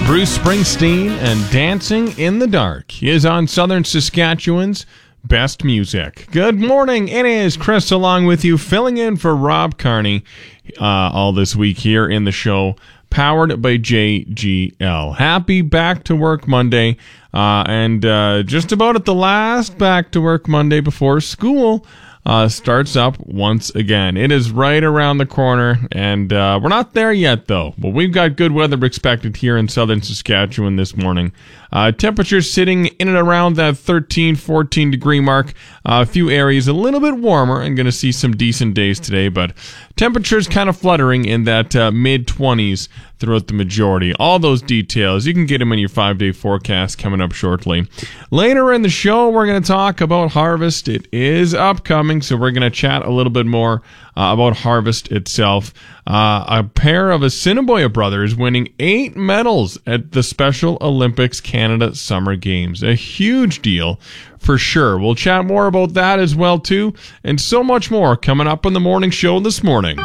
Bruce Springsteen and Dancing in the Dark. He is on Southern Saskatchewan's Best Music. Good morning. It is Chris along with you, filling in for Rob Carney all this week here in the show, powered by JGL. Happy Back to Work Monday, and just about at the last Back to Work Monday before school starts up once again. It is right around the corner, and we're not there yet, though. But we've got good weather expected here in southern Saskatchewan this morning. Temperatures sitting in and around that 13, 14 degree mark. A few areas a little bit warmer, and going to see some decent days today, but temperatures kind of fluttering in that mid-20s throughout the majority. All those details, you can get them in your 5-day forecast coming up shortly. Later in the show, we're going to talk about harvest. It is upcoming, so we're going to chat a little bit more about harvest itself. A pair of Assiniboia brothers winning 8 medals at the Special Olympics Canada Summer Games. A huge deal for sure. We'll chat more about that as well too, and so much more coming up on the morning show this morning.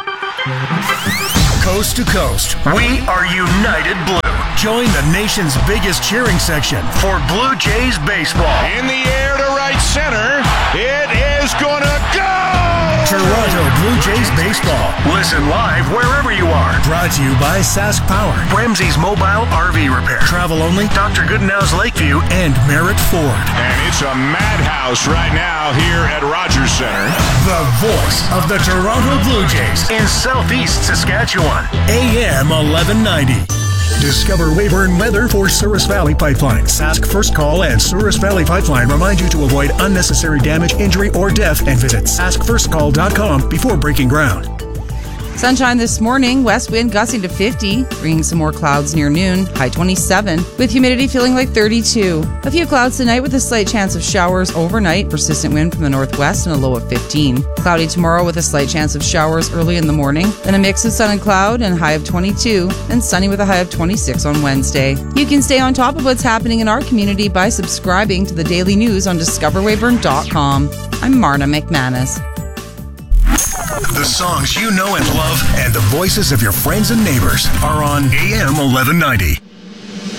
Coast to coast, we are United Blue. Join the nation's biggest cheering section for Blue Jays baseball. In the air to right center, it is gonna go! Toronto Blue Jays baseball. Listen live wherever you are. Brought to you by Sask Power, Ramsey's Mobile RV Repair, Travel Only, Dr. Goodenow's Lakeview, and Merritt Ford. And it's a madhouse right now here at Rogers Center. The voice of the Toronto Blue Jays in Southeast Saskatchewan. AM 1190. Discover Weyburn weather for Souris Valley Pipeline. Sask First Call and Souris Valley Pipeline remind you to avoid unnecessary damage, injury, or death, and visit saskfirstcall.com before breaking ground. Sunshine this morning, west wind gusting to 50, bringing some more clouds near noon, high 27, with humidity feeling like 32. A few clouds tonight with a slight chance of showers overnight, persistent wind from the northwest and a low of 15. Cloudy tomorrow with a slight chance of showers early in the morning, then a mix of sun and cloud and high of 22, and sunny with a high of 26 on Wednesday. You can stay on top of what's happening in our community by subscribing to the daily news on discoverweyburn.com. I'm Marna McManus. The songs you know and love and the voices of your friends and neighbors are on AM 1190.